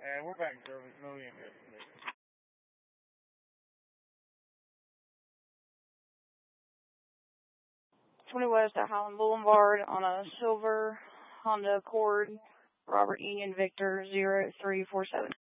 And we're back in service. No EMS. 20 West at Highland Boulevard on a silver Honda Accord, Robert E. and Victor 0347.